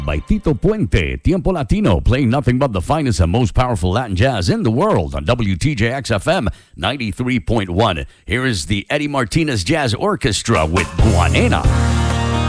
by Tito Puente, Tiempo Latino, playing nothing but the finest and most powerful Latin jazz in the world on WTJX FM 93.1. Here is the Eddie Martinez Jazz Orchestra with Guanena.